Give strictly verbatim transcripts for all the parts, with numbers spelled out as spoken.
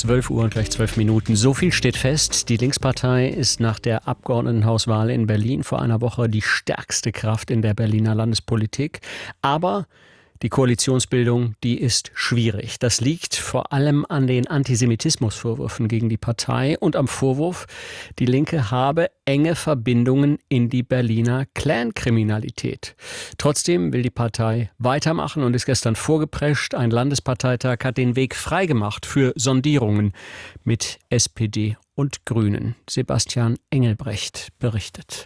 zwölf Uhr und gleich zwölf Minuten. So viel steht fest. Die Linkspartei ist nach der Abgeordnetenhauswahl in Berlin vor einer Woche die stärkste Kraft in der Berliner Landespolitik. Aber die Koalitionsbildung, die ist schwierig. Das liegt vor allem an den Antisemitismusvorwürfen gegen die Partei und am Vorwurf, die Linke habe enge Verbindungen in die Berliner Clankriminalität. Trotzdem will die Partei weitermachen und ist gestern vorgeprescht. Ein Landesparteitag hat den Weg freigemacht für Sondierungen mit S P D und Grünen. Sebastian Engelbrecht berichtet.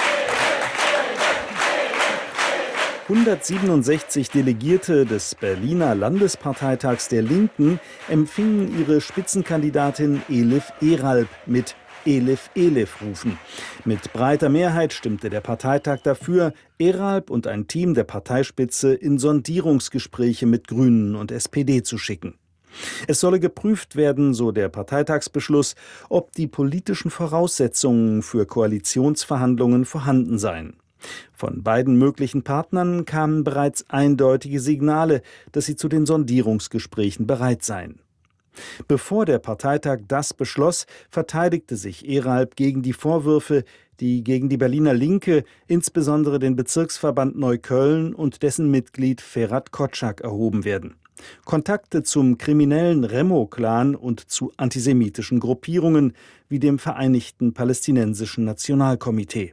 hundertsiebenundsechzig Delegierte des Berliner Landesparteitags der Linken empfingen ihre Spitzenkandidatin Elif Eralp mit Elif Elif rufen. Mit breiter Mehrheit stimmte der Parteitag dafür, Eralp und ein Team der Parteispitze in Sondierungsgespräche mit Grünen und S P D zu schicken. Es solle geprüft werden, so der Parteitagsbeschluss, ob die politischen Voraussetzungen für Koalitionsverhandlungen vorhanden seien. Von beiden möglichen Partnern kamen bereits eindeutige Signale, dass sie zu den Sondierungsgesprächen bereit seien. Bevor der Parteitag das beschloss, verteidigte sich Eralp gegen die Vorwürfe, die gegen die Berliner Linke, insbesondere den Bezirksverband Neukölln und dessen Mitglied Ferhat Kotschak erhoben werden. Kontakte zum kriminellen Remo-Clan und zu antisemitischen Gruppierungen wie dem Vereinigten Palästinensischen Nationalkomitee.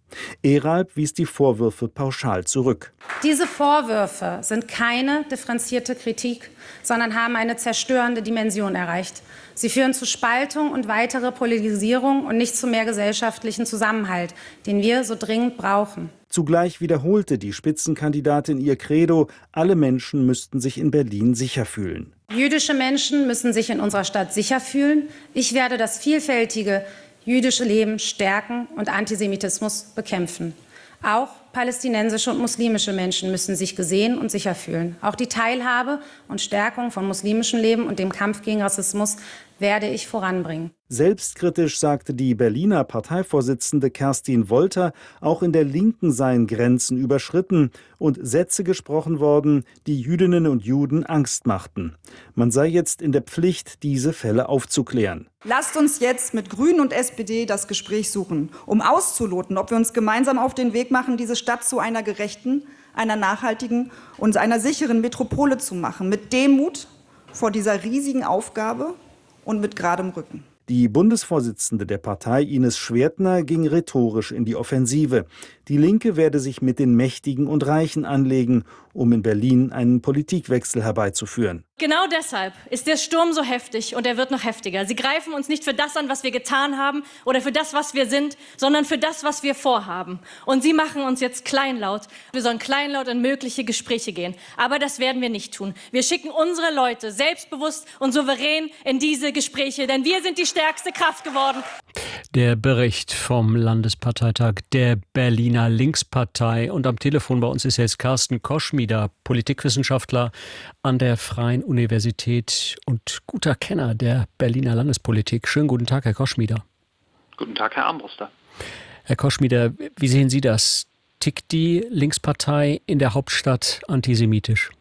Eralp wies die Vorwürfe pauschal zurück. Diese Vorwürfe sind keine differenzierte Kritik, sondern haben eine zerstörende Dimension erreicht. Sie führen zu Spaltung und weitere Polarisierung und nicht zu mehr gesellschaftlichen Zusammenhalt, den wir so dringend brauchen. Zugleich wiederholte die Spitzenkandidatin ihr Credo, alle Menschen müssten sich in Berlin sicher fühlen. Jüdische Menschen müssen sich in unserer Stadt sicher fühlen. Ich werde das vielfältige jüdische Leben stärken und Antisemitismus bekämpfen. Auch palästinensische und muslimische Menschen müssen sich gesehen und sicher fühlen. Auch die Teilhabe und Stärkung von muslimischem Leben und dem Kampf gegen Rassismus werde ich voranbringen. Selbstkritisch sagte die Berliner Parteivorsitzende Kerstin Wolter, auch in der Linken seien Grenzen überschritten und Sätze gesprochen worden, die Jüdinnen und Juden Angst machten. Man sei jetzt in der Pflicht, diese Fälle aufzuklären. Lasst uns jetzt mit Grünen und S P D das Gespräch suchen, um auszuloten, ob wir uns gemeinsam auf den Weg machen, diese Stadt zu einer gerechten, einer nachhaltigen und einer sicheren Metropole zu machen. Mit Demut vor dieser riesigen Aufgabe und mit geradem Rücken. Die Bundesvorsitzende der Partei, Ines Schwertner, ging rhetorisch in die Offensive. Die Linke werde sich mit den Mächtigen und Reichen anlegen, um in Berlin einen Politikwechsel herbeizuführen. Genau deshalb ist der Sturm so heftig und er wird noch heftiger. Sie greifen uns nicht für das an, was wir getan haben oder für das, was wir sind, sondern für das, was wir vorhaben. Und sie machen uns jetzt kleinlaut. Wir sollen kleinlaut in mögliche Gespräche gehen. Aber das werden wir nicht tun. Wir schicken unsere Leute selbstbewusst und souverän in diese Gespräche, denn wir sind die stärkste Kraft geworden. Der Bericht vom Landesparteitag der Berliner Linkspartei. Und am Telefon bei uns ist jetzt Carsten Koschmieder, Politikwissenschaftler an der Freien Universität und guter Kenner der Berliner Landespolitik. Schönen guten Tag, Herr Koschmieder. Guten Tag, Herr Armbruster. Herr Koschmieder, wie sehen Sie das? Tickt die Linkspartei in der Hauptstadt antisemitisch?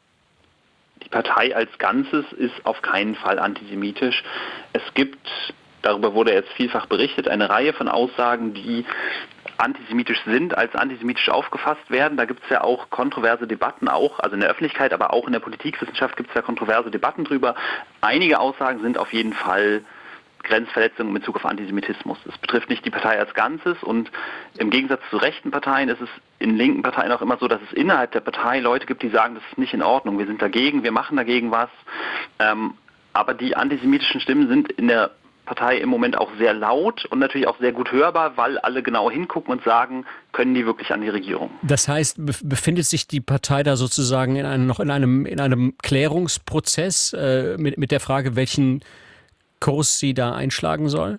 Die Partei als Ganzes ist auf keinen Fall antisemitisch. Es gibt, darüber wurde jetzt vielfach berichtet, eine Reihe von Aussagen, die antisemitisch sind, als antisemitisch aufgefasst werden. Da gibt es ja auch kontroverse Debatten, auch also in der Öffentlichkeit, aber auch in der Politikwissenschaft gibt es ja kontroverse Debatten drüber. Einige Aussagen sind auf jeden Fall Grenzverletzungen in Bezug auf Antisemitismus. Es betrifft nicht die Partei als Ganzes und im Gegensatz zu rechten Parteien ist es in linken Parteien auch immer so, dass es innerhalb der Partei Leute gibt, die sagen, das ist nicht in Ordnung, wir sind dagegen, wir machen dagegen was. Ähm, aber die antisemitischen Stimmen sind in der Partei im Moment auch sehr laut und natürlich auch sehr gut hörbar, weil alle genau hingucken und sagen, können die wirklich an die Regierung. Das heißt, befindet sich die Partei da sozusagen in einem, noch in einem, in einem Klärungsprozess äh, mit, mit der Frage, welchen Kurs sie da einschlagen soll?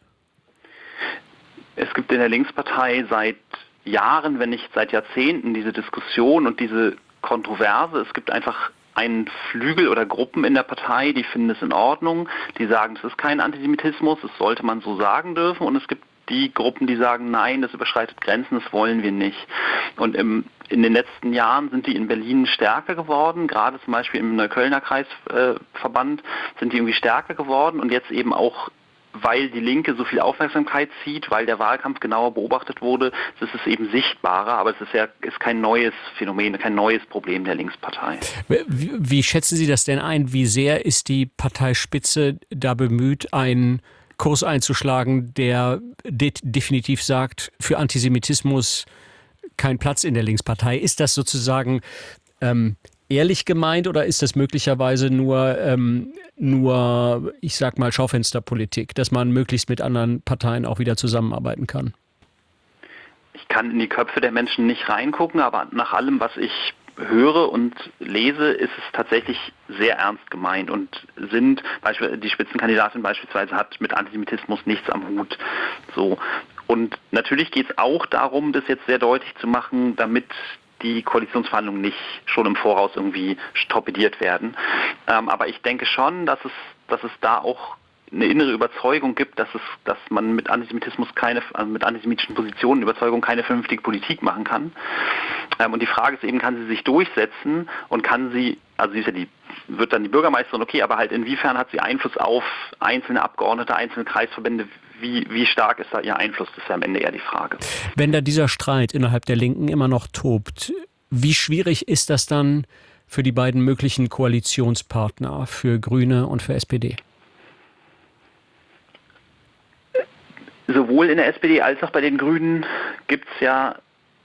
Es gibt in der Linkspartei seit Jahren, wenn nicht seit Jahrzehnten, diese Diskussion und diese Kontroverse. Es gibt einfach einen Flügel oder Gruppen in der Partei, die finden es in Ordnung, die sagen, es ist kein Antisemitismus, das sollte man so sagen dürfen. Und es gibt die Gruppen, die sagen, nein, das überschreitet Grenzen, das wollen wir nicht. Und im, in den letzten Jahren sind die in Berlin stärker geworden, gerade zum Beispiel im Neuköllner Kreisverband. Äh, sind die irgendwie stärker geworden und jetzt eben auch, weil die Linke so viel Aufmerksamkeit zieht, weil der Wahlkampf genauer beobachtet wurde, ist es eben sichtbarer, aber es ist ja ist kein neues Phänomen, kein neues Problem der Linkspartei. Wie, wie schätzen Sie das denn ein? Wie sehr ist die Parteispitze da bemüht, einen Kurs einzuschlagen, der de- definitiv sagt, für Antisemitismus kein Platz in der Linkspartei? Ist das sozusagen ähm, ehrlich gemeint oder ist das möglicherweise nur, ähm, nur, ich sag mal, Schaufensterpolitik, dass man möglichst mit anderen Parteien auch wieder zusammenarbeiten kann? Ich kann in die Köpfe der Menschen nicht reingucken, aber nach allem, was ich höre und lese, ist es tatsächlich sehr ernst gemeint und sind, die Spitzenkandidatin beispielsweise hat mit Antisemitismus nichts am Hut. So. Und natürlich geht es auch darum, das jetzt sehr deutlich zu machen, damit die Koalitionsverhandlungen nicht schon im Voraus irgendwie torpediert werden. Ähm, aber ich denke schon, dass es, dass es da auch eine innere Überzeugung gibt, dass es, dass man mit Antisemitismus keine, also mit antisemitischen Positionen, Überzeugung keine vernünftige Politik machen kann. Ähm, und die Frage ist eben, kann sie sich durchsetzen und kann sie, also sie ist ja die, wird dann die Bürgermeisterin, okay, aber halt inwiefern hat sie Einfluss auf einzelne Abgeordnete, einzelne Kreisverbände, wie, wie stark ist da ihr Einfluss? Das ist ja am Ende eher die Frage. Wenn da dieser Streit innerhalb der Linken immer noch tobt, wie schwierig ist das dann für die beiden möglichen Koalitionspartner, für Grüne und für S P D? Sowohl in der S P D als auch bei den Grünen gibt es ja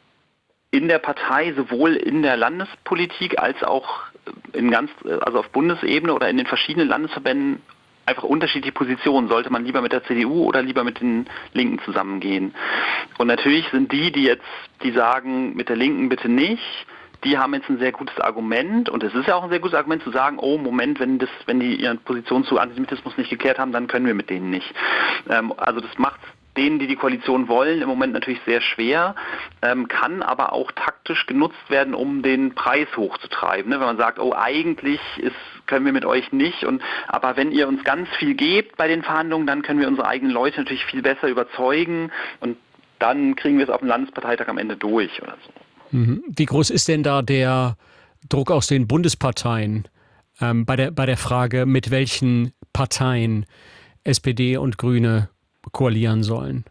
in der Partei, sowohl in der Landespolitik als auch in ganz, also auf Bundesebene oder in den verschiedenen Landesverbänden einfach unterschiedliche Positionen. Sollte man lieber mit der C D U oder lieber mit den Linken zusammengehen? Und natürlich sind die, die jetzt, die sagen, mit der Linken bitte nicht, die haben jetzt ein sehr gutes Argument und es ist ja auch ein sehr gutes Argument zu sagen, oh Moment, wenn das, wenn die ihre Position zu Antisemitismus nicht geklärt haben, dann können wir mit denen nicht. Ähm, also das macht denen, die die Koalition wollen, im Moment natürlich sehr schwer, ähm, kann aber auch taktisch genutzt werden, um den Preis hochzutreiben. Ne? Wenn man sagt, oh eigentlich ist, können wir mit euch nicht, und aber wenn ihr uns ganz viel gebt bei den Verhandlungen, dann können wir unsere eigenen Leute natürlich viel besser überzeugen und dann kriegen wir es auf dem Landesparteitag am Ende durch oder so. Wie groß ist denn da der Druck aus den Bundesparteien ähm, bei der, bei der Frage, mit welchen Parteien S P D und Grüne koalieren sollen?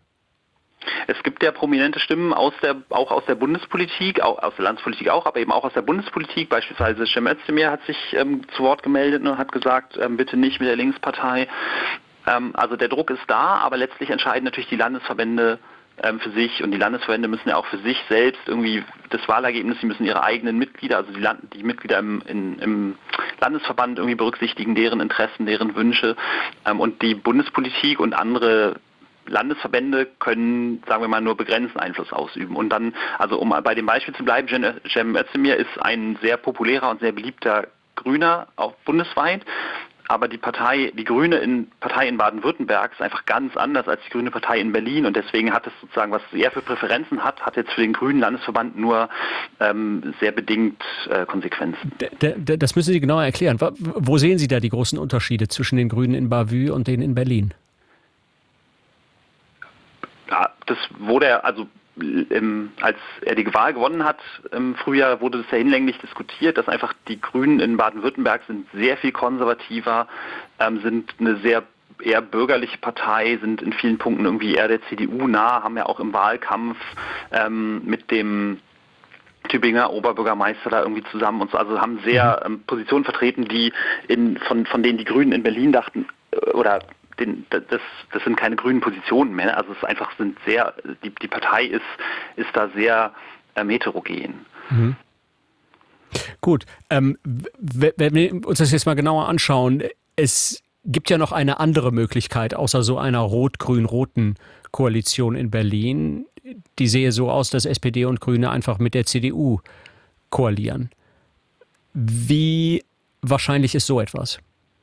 Es gibt ja prominente Stimmen aus der, auch aus der Bundespolitik, auch aus der Landespolitik auch, aber eben auch aus der Bundespolitik. Beispielsweise Cem Özdemir hat sich ähm, zu Wort gemeldet und hat gesagt, ähm, bitte nicht mit der Linkspartei. Ähm, also der Druck ist da, aber letztlich entscheiden natürlich die Landesverbände ähm, für sich, und die Landesverbände müssen ja auch für sich selbst irgendwie das Wahlergebnis, sie müssen ihre eigenen Mitglieder, also die, Land, die Mitglieder im, in, im Landesverband irgendwie berücksichtigen, deren Interessen, deren Wünsche, ähm, und die Bundespolitik und andere Landesverbände können, sagen wir mal, nur begrenzten Einfluss ausüben. Und dann, also um bei dem Beispiel zu bleiben, Cem Özdemir ist ein sehr populärer und sehr beliebter Grüner, auch bundesweit. Aber die Partei, die Grüne in, Partei in Baden-Württemberg ist einfach ganz anders als die Grüne Partei in Berlin. Und deswegen hat es sozusagen, was er für Präferenzen hat, hat jetzt für den Grünen Landesverband nur ähm, sehr bedingt äh, Konsequenzen. D- d- das müssen Sie genauer erklären. Wo sehen Sie da die großen Unterschiede zwischen den Grünen in Bavü und denen in Berlin? Ja, das wurde, also ähm, als er die Wahl gewonnen hat im Frühjahr, wurde das ja hinlänglich diskutiert, dass einfach die Grünen in Baden-Württemberg sind sehr viel konservativer, ähm, sind eine sehr eher bürgerliche Partei, sind in vielen Punkten irgendwie eher der C D U nah, haben ja auch im Wahlkampf ähm, mit dem Tübinger Oberbürgermeister da irgendwie zusammen und so, also haben sehr ähm, Positionen vertreten, die in, von, von denen die Grünen in Berlin dachten, äh, oder Den, das, das sind keine grünen Positionen mehr. Also es ist einfach sind sehr, die, die Partei ist, ist da sehr ähm, heterogen. Mhm. Gut, ähm, w- wenn wir uns das jetzt mal genauer anschauen, es gibt ja noch eine andere Möglichkeit, außer so einer rot-grün-roten Koalition in Berlin. Die sehe so aus, dass S P D und Grüne einfach mit der C D U koalieren. Wie wahrscheinlich ist so etwas?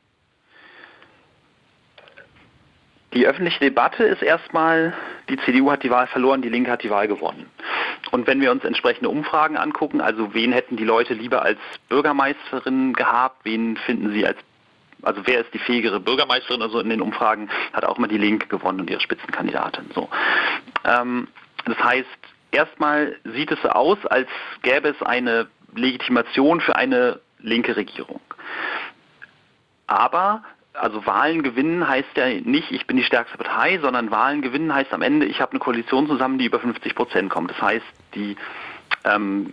Die öffentliche Debatte ist erstmal, die C D U hat die Wahl verloren, die Linke hat die Wahl gewonnen. Und wenn wir uns entsprechende Umfragen angucken, also wen hätten die Leute lieber als Bürgermeisterin gehabt, wen finden sie als, also wer ist die fähigere Bürgermeisterin, also in den Umfragen hat auch immer die Linke gewonnen und ihre Spitzenkandidatin. So. Ähm, das heißt, erstmal sieht es so aus, als gäbe es eine Legitimation für eine linke Regierung. Aber Also Wahlen gewinnen heißt ja nicht, ich bin die stärkste Partei, sondern Wahlen gewinnen heißt am Ende, ich habe eine Koalition zusammen, die über fünfzig Prozent kommt. Das heißt, die ähm,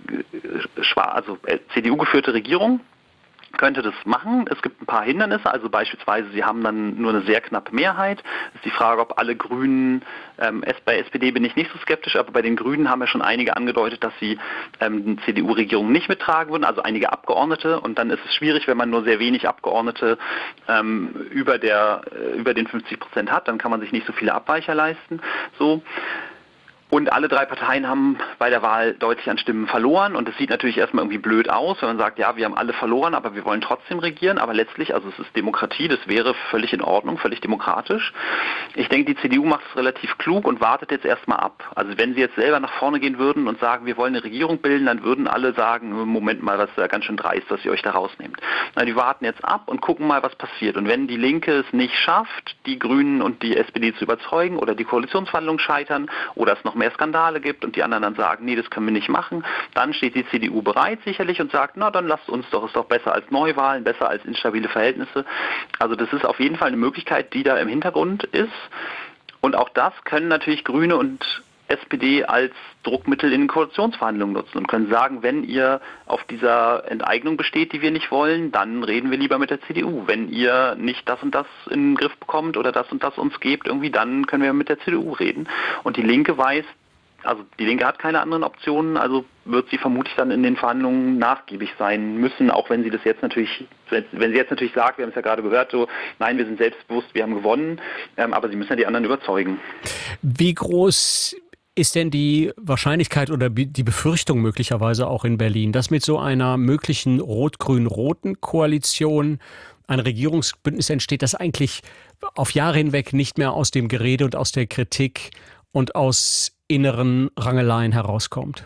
also C D U-geführte Regierung könnte das machen. Es gibt ein paar Hindernisse, also beispielsweise, sie haben dann nur eine sehr knappe Mehrheit. Es ist die Frage, ob alle Grünen, ähm, bei S P D bin ich nicht so skeptisch, aber bei den Grünen haben ja schon einige angedeutet, dass sie ähm, eine C D U-Regierung nicht mittragen würden, also einige Abgeordnete. Und dann ist es schwierig, wenn man nur sehr wenig Abgeordnete ähm, über, der, äh, über den fünfzig Prozent hat, dann kann man sich nicht so viele Abweicher leisten. So. Und alle drei Parteien haben bei der Wahl deutlich an Stimmen verloren. Und es sieht natürlich erstmal irgendwie blöd aus, wenn man sagt, ja, wir haben alle verloren, aber wir wollen trotzdem regieren. Aber letztlich, also es ist Demokratie, das wäre völlig in Ordnung, völlig demokratisch. Ich denke, die C D U macht es relativ klug und wartet jetzt erstmal ab. Also wenn sie jetzt selber nach vorne gehen würden und sagen, wir wollen eine Regierung bilden, dann würden alle sagen, Moment mal, das ist ja ganz schön dreist, dass ihr euch da rausnehmt. Na, die warten jetzt ab und gucken mal, was passiert. Und wenn die Linke es nicht schafft, die Grünen und die S P D zu überzeugen oder die Koalitionsverhandlungen scheitern oder es noch mehr Skandale gibt und die anderen dann sagen, nee, das können wir nicht machen, dann steht die C D U bereit sicherlich und sagt, na dann lasst uns doch, ist doch besser als Neuwahlen, besser als instabile Verhältnisse. Also das ist auf jeden Fall eine Möglichkeit, die da im Hintergrund ist. Und auch das können natürlich Grüne und S P D als Druckmittel in den Koalitionsverhandlungen nutzen und können sagen, wenn ihr auf dieser Enteignung besteht, die wir nicht wollen, dann reden wir lieber mit der C D U. Wenn ihr nicht das und das in den Griff bekommt oder das und das uns gebt, irgendwie, dann können wir mit der C D U reden. Und die Linke weiß, also die Linke hat keine anderen Optionen, also wird sie vermutlich dann in den Verhandlungen nachgiebig sein müssen, auch wenn sie das jetzt natürlich, wenn sie jetzt natürlich sagt, wir haben es ja gerade gehört, so, nein, wir sind selbstbewusst, wir haben gewonnen, ähm, aber sie müssen ja die anderen überzeugen. Wie groß ist denn die Wahrscheinlichkeit oder die Befürchtung möglicherweise auch in Berlin, dass mit so einer möglichen rot-grün-roten Koalition ein Regierungsbündnis entsteht, das eigentlich auf Jahre hinweg nicht mehr aus dem Gerede und aus der Kritik und aus inneren Rangeleien herauskommt?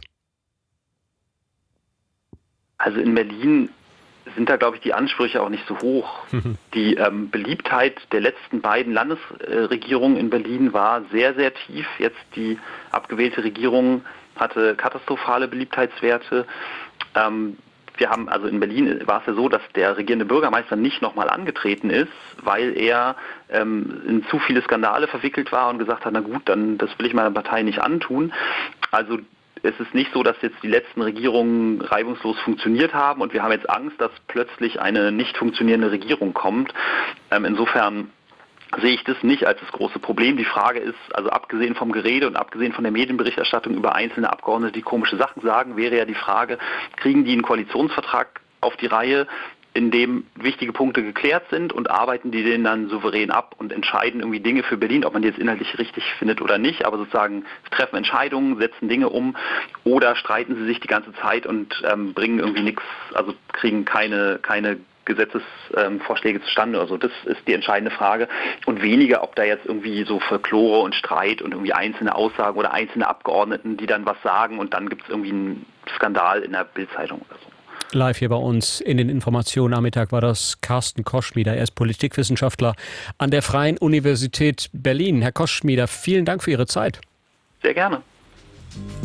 Also in Berlin sind da, glaube ich, die Ansprüche auch nicht so hoch. Mhm. Die ähm, Beliebtheit der letzten beiden Landesregierungen in Berlin war sehr, sehr tief. Jetzt die abgewählte Regierung hatte katastrophale Beliebtheitswerte. Ähm, wir haben, also in Berlin war es ja so, dass der regierende Bürgermeister nicht nochmal angetreten ist, weil er ähm, in zu viele Skandale verwickelt war und gesagt hat, na gut, dann das will ich meiner Partei nicht antun. Also es ist nicht so, dass jetzt die letzten Regierungen reibungslos funktioniert haben und wir haben jetzt Angst, dass plötzlich eine nicht funktionierende Regierung kommt. Ähm, insofern sehe ich das nicht als das große Problem. Die Frage ist, also abgesehen vom Gerede und abgesehen von der Medienberichterstattung über einzelne Abgeordnete, die komische Sachen sagen, wäre ja die Frage, kriegen die einen Koalitionsvertrag auf die Reihe, in dem wichtige Punkte geklärt sind und arbeiten die den dann souverän ab und entscheiden irgendwie Dinge für Berlin, ob man die jetzt inhaltlich richtig findet oder nicht, aber sozusagen treffen Entscheidungen, setzen Dinge um oder streiten sie sich die ganze Zeit und ähm, bringen irgendwie nichts, also kriegen keine, keine Gesetzesvorschläge ähm, zustande. Also das ist die entscheidende Frage und weniger, ob da jetzt irgendwie so Folklore und Streit und irgendwie einzelne Aussagen oder einzelne Abgeordneten, die dann was sagen und dann gibt es irgendwie einen Skandal in der Bild-Zeitung oder so. Live hier bei uns in den Informationen am Mittag war das Carsten Koschmieder. Er ist Politikwissenschaftler an der Freien Universität Berlin. Herr Koschmieder, vielen Dank für Ihre Zeit. Sehr gerne.